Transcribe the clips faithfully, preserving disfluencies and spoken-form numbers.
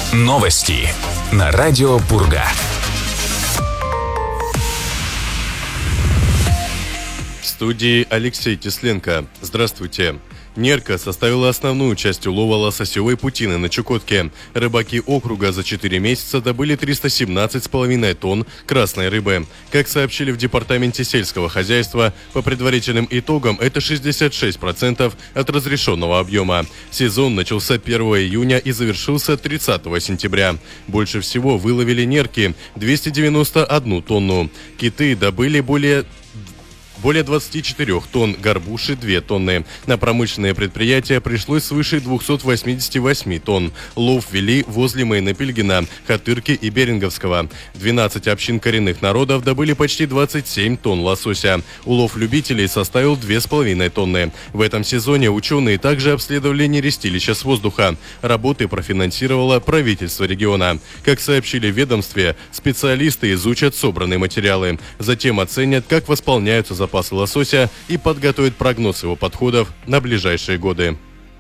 Новости на радио Пурга. В студии Алексей Тесленко. Здравствуйте. Нерка составила основную часть улова лососевой путины на Чукотке. Рыбаки округа за четыре месяца добыли триста семнадцать с половиной тонн красной рыбы. Как сообщили в Департаменте сельского хозяйства, по предварительным итогам это шестьдесят шесть процентов от разрешенного объема. Сезон начался первого июня и завершился тридцатого сентября. Больше всего выловили нерки – двести девяносто одну тонну. Киты добыли более Более двадцать четыре тонн, горбуши – две тонны. На промышленные предприятия пришлось свыше двести восемьдесят восемь тонн. Лов вели возле Мейна-Пильгина, Хатырки и Беринговского. двенадцать общин коренных народов добыли почти двадцать семь тонн лосося. Улов любителей составил две с половиной тонны. В этом сезоне ученые также обследовали нерестилища с воздуха. Работы профинансировало правительство региона. Как сообщили в ведомстве, специалисты изучат собранные материалы. Затем оценят, как восполняются запасы запасы лосося и подготовить прогноз его подходов на ближайшие годы.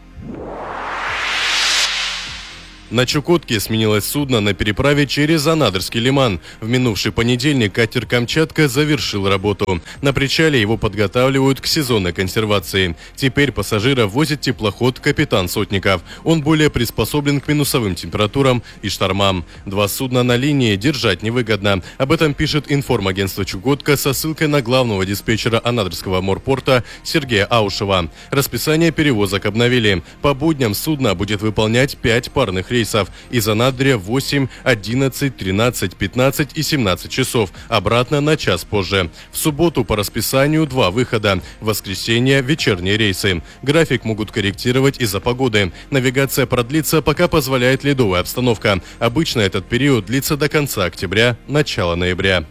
На Чукотке сменилось судно на переправе через Анадырский лиман. В минувший понедельник катер «Камчатка» завершил работу. На причале его подготавливают к сезонной консервации. Теперь пассажиров возит теплоход «Капитан Сотников». Он более приспособлен к минусовым температурам и штормам. Два судна на линии держать невыгодно. Об этом пишет информагентство «Чукотка» со ссылкой на главного диспетчера Анадырского морпорта Сергея Аушева. Расписание перевозок обновили. По будням судно будет выполнять пять парных рейсов. Из Анадыря восемь, одиннадцать, тринадцать, пятнадцать и семнадцать часов. Обратно на час позже. В субботу по расписанию два выхода. В воскресенье вечерние рейсы. График могут корректировать из-за погоды. Навигация продлится, пока позволяет ледовая обстановка. Обычно этот период длится до конца октября, начала ноября.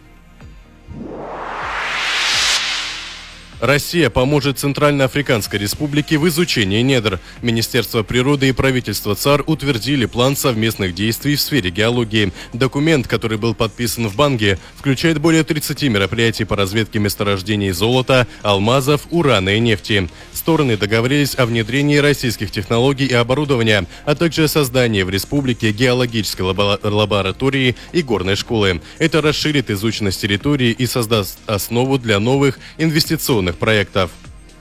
Россия поможет Центральноафриканской Республике в изучении недр. Министерство природы и правительство ЦАР утвердили план совместных действий в сфере геологии. Документ, который был подписан в Банге, включает более тридцати мероприятий по разведке месторождений золота, алмазов, урана и нефти. Стороны договорились о внедрении российских технологий и оборудования, а также о создании в республике геологической лаборатории и горной школы. Это расширит изученность территории и создаст основу для новых инвестиционных проектов.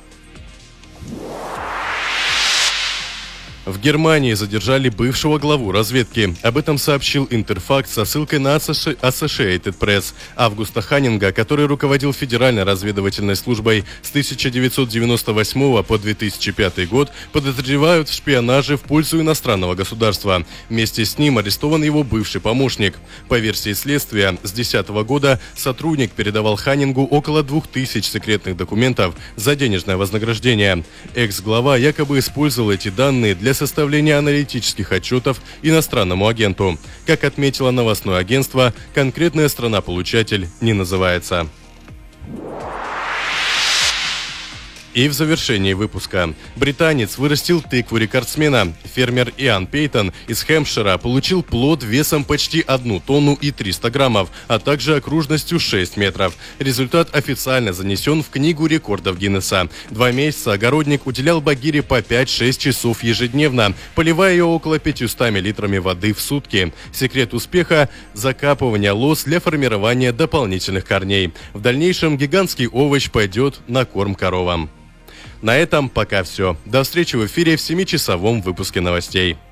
В Германии задержали бывшего главу разведки. Об этом сообщил Интерфакт со ссылкой на Associated Press. Августа Ханнинга, который руководил Федеральной разведывательной службой с тысяча девятьсот девяносто восьмого по две тысячи пятый год, подозревают в шпионаже в пользу иностранного государства. Вместе с ним арестован его бывший помощник. По версии следствия, с две тысячи десятого года сотрудник передавал Ханнингу около двух тысяч секретных документов за денежное вознаграждение. Экс-глава якобы использовал эти данные для составления аналитических отчетов иностранному агенту. Как отметило новостное агентство, конкретная страна-получатель не называется. И в завершении выпуска. Британец вырастил тыкву рекордсмена. Фермер Иан Пейтон из Хэмпшира получил плод весом почти одну тонну и триста граммов, а также окружностью шесть метров. Результат официально занесен в Книгу рекордов Гиннесса. Два месяца огородник уделял багире по пять-шесть часов ежедневно, поливая ее около пятьюстами литрами воды в сутки. Секрет успеха – закапывание лоз для формирования дополнительных корней. В дальнейшем гигантский овощ пойдет на корм коровам. На этом пока все. До встречи в эфире в семичасовом выпуске новостей.